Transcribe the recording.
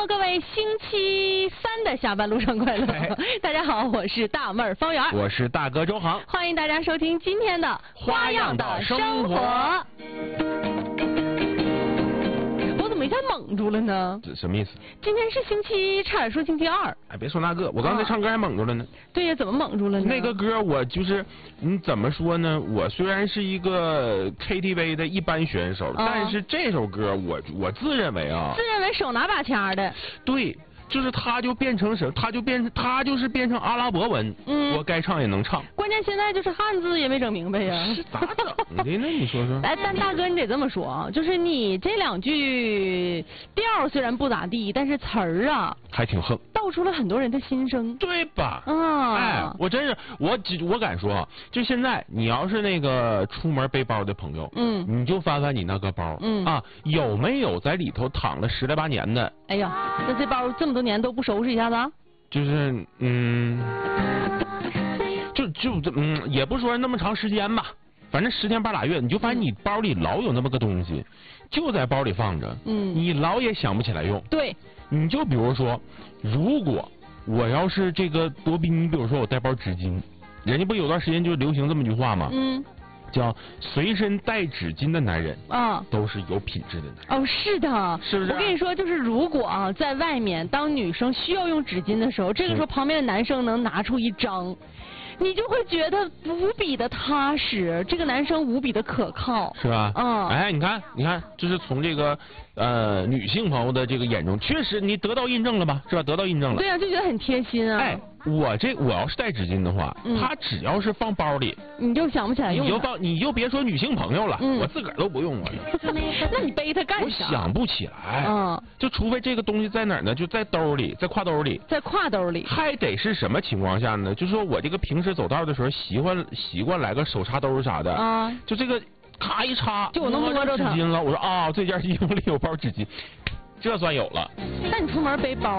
Hello， 各位星期三的下班路上快乐。大家好，我是大妹儿方圆， 我是大哥周航， 欢迎大家收听今天的花样的生活。我怎么一下蒙住了呢？ 这什么意思？ 今天是星期，差点说星期二。 哎，别说那个，我刚才唱歌还蒙住了呢。 对呀，怎么蒙住了呢？ 那个歌我就是，你怎么说呢？我虽然是一个 KTV 的一般选手，但是这首歌我自认为啊， 自认为手拿把掐的。 对。就是它就变成什么？它就是变成阿拉伯文，我该唱也能唱。 关键现在就是汉字也没整明白呀。 是咋整的呢？你说说。 哎，但大哥你得这么说啊，就是你这两句调虽然不咋地，但是词儿啊还挺横， 道出了很多人的心声， 对吧？ 啊， 哎，我真是我敢说啊，就现在你要是那个出门背包的朋友，你就翻翻你那个包，啊，有没有在里头躺了10来8年的？ 哎呀，那这包这么多年都不收拾一下子？ 就是也不说那么长时间吧，反正10天8俩月，你就发现你包里老有那么个东西，就在包里放着，你老也想不起来用。 对， 你就比如说，如果我要是这个多宾，你比如说我带包纸巾，人家不有段时间就流行这么句话吗？叫随身带纸巾的男人啊，都是有品质的男人。 哦，是的， 是不是？ 我跟你说，就是如果啊，在外面当女生需要用纸巾的时候，这个时候旁边的男生能拿出一张，你就会觉得无比的踏实，这个男生无比的可靠， 是吧？哎，你看，就是从这个女性朋友的这个眼中，确实你得到印证了吧？是吧？得到印证了。 对呀，就觉得很贴心啊。 哎，我要是带纸巾的话，他只要是放包里， 你就想不起来用。 你就别说女性朋友了，我自个儿都不用我。 那你背它干啥？ 我想不起来。就除非这个东西在哪儿呢？就在兜里，在挎兜里。 在挎兜里。 还得是什么情况下呢？就是说我这个平时走道的时候习惯来个手插兜啥的啊，就这个咔一插， 就我能摸着纸巾了。我说啊，这件衣服里有包纸巾，这算有了。 那你出门背包